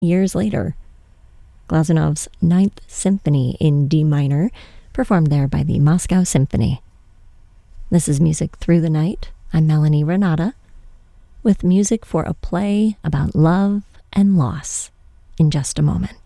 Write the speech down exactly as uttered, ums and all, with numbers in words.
years later. Glazunov's Ninth Symphony in D minor, performed there by the Moscow Symphony. This is Music Through the Night. I'm Melanie Renata, with music for a play about love and loss in just a moment.